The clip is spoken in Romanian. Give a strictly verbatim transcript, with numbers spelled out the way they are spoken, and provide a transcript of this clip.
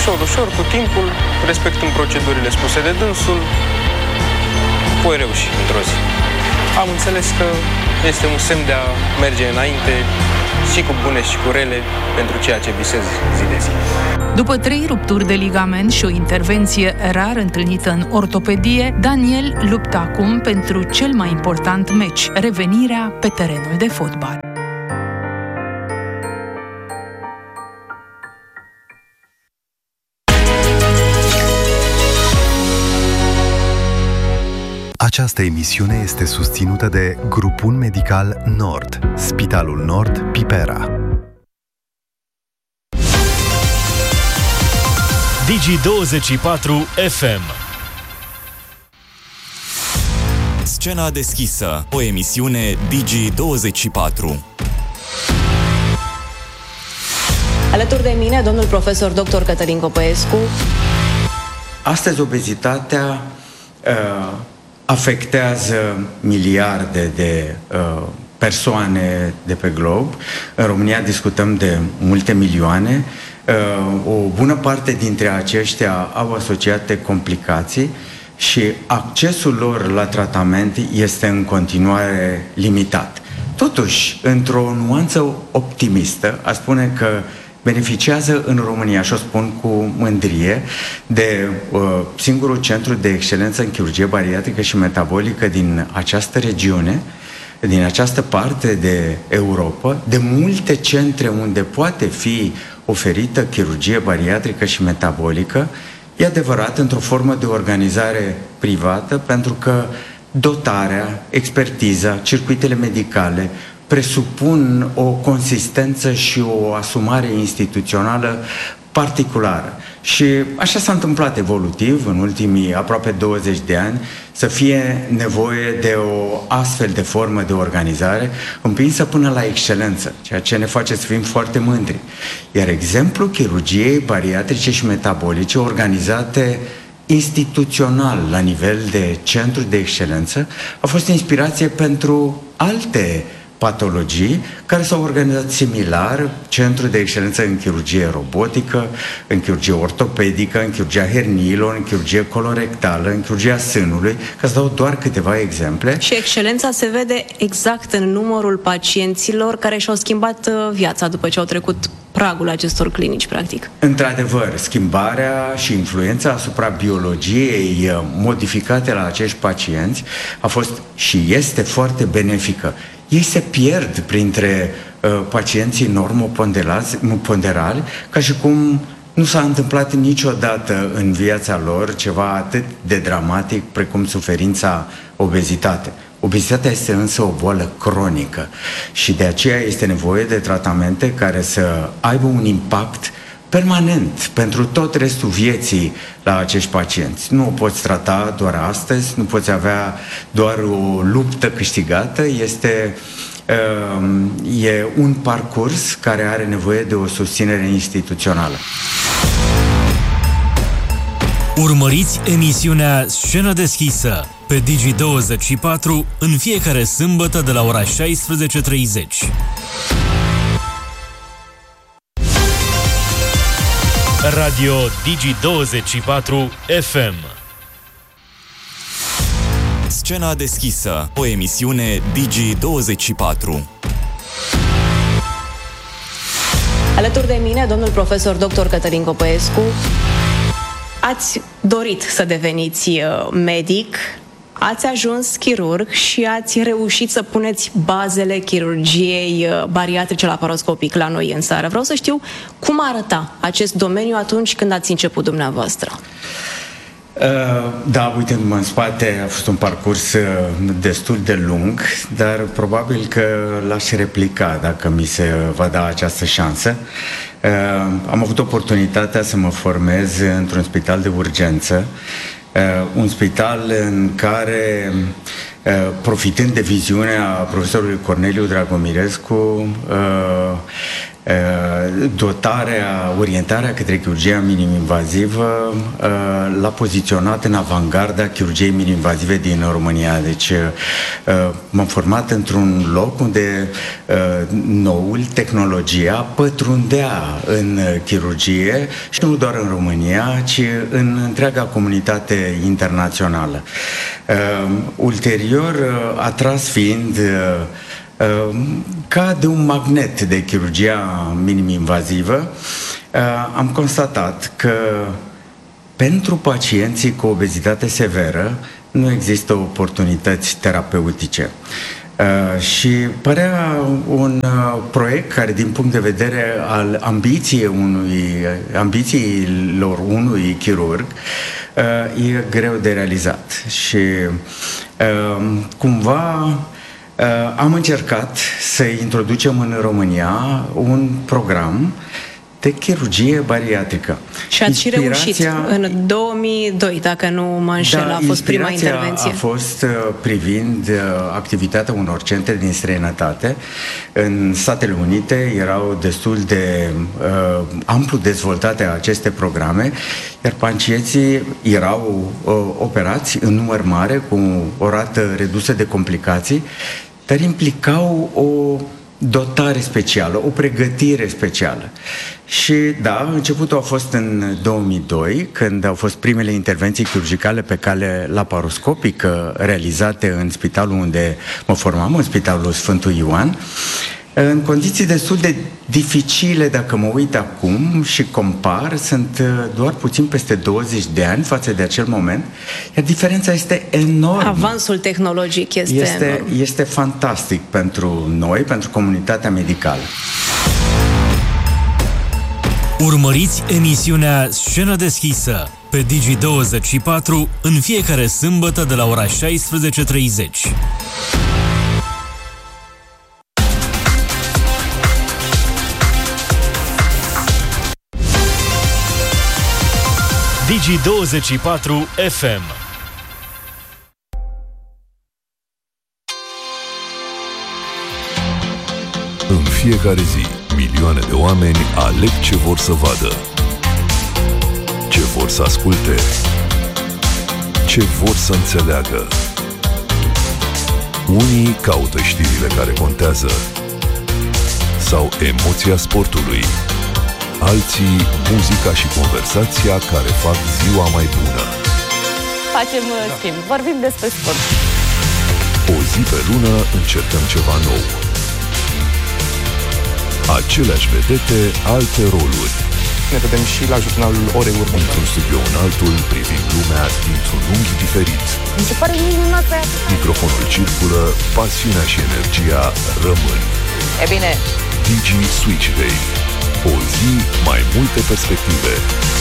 ușor, ușor, cu timpul, respectând procedurile spuse de dânsul, voi reuși într-o zi. Am înțeles că este un semn de a merge înainte și cu bune și cu rele pentru ceea ce visez zi de zi. După trei rupturi de ligament și o intervenție rar întâlnită în ortopedie, Daniel luptă acum pentru cel mai important meci, revenirea pe terenul de fotbal. Această emisiune este susținută de Grupul Medical Nord, Spitalul Nord Pipera. Digi douăzeci și patru F M. Scena deschisă, o emisiune Digi douăzeci și patru. Alături de mine, domnul profesor doctor Cătălin Copăescu. Astăzi obezitatea uh, afectează miliarde de uh, persoane de pe glob. În România discutăm de multe milioane. Uh, o bună parte dintre aceștia au asociate complicații și accesul lor la tratament este în continuare limitat. Totuși, într-o nuanță optimistă, aș spune că beneficiază în România, și o spun cu mândrie, de uh, singurul centru de excelență în chirurgie bariatrică și metabolică din această regiune, din această parte de Europa, de multe centre unde poate fi oferită chirurgie bariatrică și metabolică, e adevărat, într-o formă de organizare privată, pentru că dotarea, expertiza, circuitele medicale presupun o consistență și o asumare instituțională particulară. Și așa s-a întâmplat evolutiv în ultimii aproape douăzeci de ani, să fie nevoie de o astfel de formă de organizare împinsă până la excelență, ceea ce ne face să fim foarte mândri. Iar exemplul chirurgiei bariatrice și metabolice organizate instituțional la nivel de centru de excelență a fost inspirație pentru alte patologii care s-au organizat similar, centru de excelență în chirurgie robotică, în chirurgie ortopedică, în chirurgia herniilor, în chirurgie colorectală, în chirurgia sânului, ca să dau doar câteva exemple. Și excelența se vede exact în numărul pacienților care și-au schimbat viața după ce au trecut pragul acestor clinici, practic. Într-adevăr, schimbarea și influența asupra biologiei modificate la acești pacienți a fost și este foarte benefică. Ei se pierd printre uh, pacienții normoponderali, ca și cum nu s-a întâmplat niciodată în viața lor ceva atât de dramatic precum suferința obezitate. Obezitatea este însă o boală cronică și de aceea este nevoie de tratamente care să aibă un impact permanent pentru tot restul vieții la acești pacienți. Nu o poți trata doar astăzi, nu poți avea doar o luptă câștigată, este uh, e un parcurs care are nevoie de o susținere instituțională. Urmăriți emisiunea Scenă deschisă pe Digi douăzeci și patru în fiecare sâmbătă de la ora șaisprezece și treizeci. Radio Digi douăzeci și patru F M. Scena deschisă, o emisiune Digi douăzeci și patru. Alături de mine, domnul profesor doctor Cătălin Copăescu. Ați dorit să deveniți medic, ați ajuns chirurg și ați reușit să puneți bazele chirurgiei bariatrice laparoscopic la noi în țară. Vreau să știu cum arăta acest domeniu atunci când ați început dumneavoastră. Uh, da, uitându-mă în spate, a fost un parcurs uh, destul de lung, dar probabil că l-aș replica dacă mi se va da această șansă. Uh, am avut oportunitatea să mă formez într-un spital de urgență, uh, un spital în care, uh, profitând de viziunea profesorului Corneliu Dragomirescu, uh, dotarea, orientarea către chirurgia minim-invazivă l-a poziționat în avangarda chirurgiei minim-invazive din România. Deci m-am format într-un loc unde noul, tehnologia, pătrundea în chirurgie și nu doar în România, ci în întreaga comunitate internațională. Ulterior, atras fiind ca de un magnet de chirurgia minim-invazivă, am constatat că pentru pacienții cu obezitate severă nu există oportunități terapeutice. Uh, și părea un uh, proiect care, din punct de vedere al ambiției unui, ambițiilor unui chirurg, uh, e greu de realizat. Și uh, cumva uh, am încercat să introducem în România un program de chirurgie bariatrică. Și ați și reușit în două mii doi, dacă nu mă înșel, da, a fost prima intervenție. A fost uh, privind uh, activitatea unor centre din străinătate. În Statele Unite erau destul de uh, amplu dezvoltate aceste programe, iar pacienții erau uh, operați în număr mare, cu o rată redusă de complicații, dar implicau o dotare specială, o pregătire specială. Și da, începutul a fost în două mii doi, când au fost primele intervenții chirurgicale pe cale laparoscopică realizate în spitalul unde mă formam, în Spitalul Sfântul Ioan, în condiții destul de dificile. Dacă mă uit acum și compar, sunt doar puțin peste douăzeci de ani față de acel moment, iar diferența este enormă. Avansul tehnologic este, este enorm. Este fantastic pentru noi, pentru comunitatea medicală. Urmăriți emisiunea Scenă deschisă pe Digi douăzeci și patru în fiecare sâmbătă de la ora șaisprezece treizeci. Digi douăzeci și patru F M. În fiecare zi, milioane de oameni aleg ce vor să vadă, ce vor să asculte, ce vor să înțeleagă. Unii caută știrile care contează sau emoția sportului, alții muzica și conversația care fac ziua mai bună. Facem schimb, vorbim despre sport. O zi pe lună încercăm ceva nou. Aceleași vedete, alte roluri. Ne vedem și la jurnalul orei următoare. Într-un studio în altul, privim lumea dintr-un unghi diferit. Mi se pare minunat. Microfonul circulă, pasiunea și energia rămân. E bine. Digi Switch Day. O zi, mai multe perspective.